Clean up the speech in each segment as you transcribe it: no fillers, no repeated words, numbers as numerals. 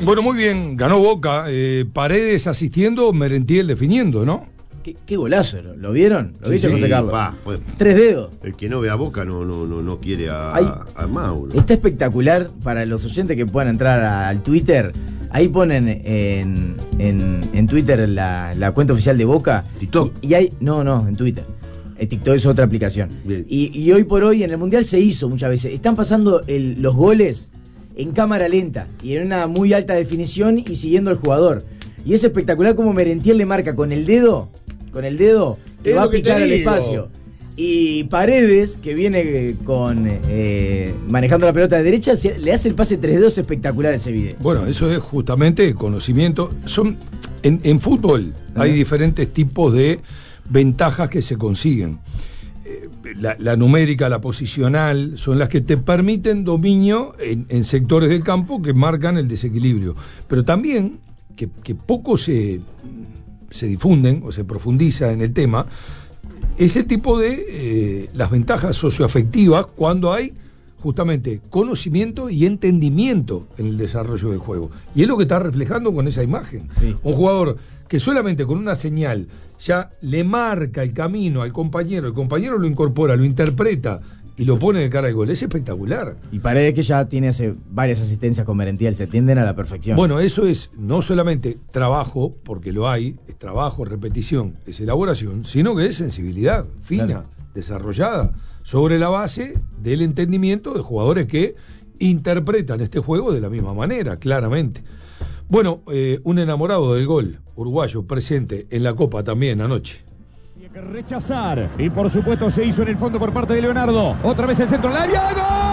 Bueno, muy bien, ganó Boca. Paredes asistiendo, Merentiel definiendo, ¿no? Qué golazo, ¿lo vieron? ¿Lo viste, José Carlos? Fue 3 dedos. el que no ve a Boca no quiere a Mauro. Está espectacular para los oyentes que puedan entrar al Twitter. Ahí ponen en Twitter la cuenta oficial de Boca. ¿TikTok? Y hay, no, en Twitter. TikTok es otra aplicación. Y hoy por hoy en el Mundial se hizo muchas veces. Están pasando los goles en cámara lenta y en una muy alta definición y siguiendo al jugador. Y es espectacular como Merentiel le marca con el dedo que va a picar el espacio. Y Paredes, que viene manejando la pelota de derecha, le hace el pase 3 dedos espectacular a ese video. Bueno, eso es justamente conocimiento. En fútbol hay diferentes tipos de ventajas que se consiguen. La numérica, la posicional, son las que te permiten dominio en sectores del campo que marcan el desequilibrio. Pero también, que poco se difunden o se profundiza en el tema, ese tipo de las ventajas socioafectivas cuando hay justamente conocimiento y entendimiento en el desarrollo del juego. Y es lo que está reflejando con esa imagen. Sí. Un jugador que solamente con una señal ya le marca el camino al compañero, el compañero lo incorpora, lo interpreta y lo pone de cara al gol. Es espectacular. Y Paredes, que ya tiene varias asistencias con Merentiel, se tienden a la perfección. Bueno, eso es no solamente trabajo, porque lo hay, es trabajo, repetición, es elaboración, sino que es sensibilidad fina, claro, desarrollada, sobre la base del entendimiento de jugadores que interpretan este juego de la misma manera, claramente. Bueno, un enamorado del gol uruguayo presente en la Copa también anoche. Que rechazar, y por supuesto se hizo en el fondo por parte de Leonardo. Otra vez el centro del área.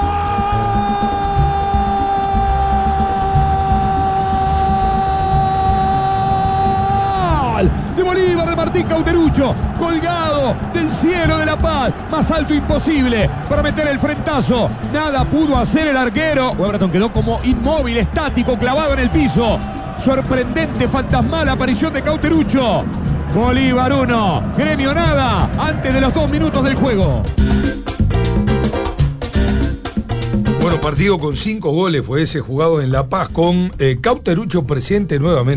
¡Gol! De Bolívar, de Martín Cauterucho, colgado del cielo de La Paz, más alto imposible para meter el frentazo. Nada pudo hacer el arquero. Weberton quedó como inmóvil, estático, clavado en el piso. Sorprendente, fantasmal aparición de Cauterucho. Bolívar 1, Gremio nada, antes de los 2 minutos del juego. Bueno, partido con 5 goles fue ese, jugado en La Paz, con Cauterucho presente nuevamente.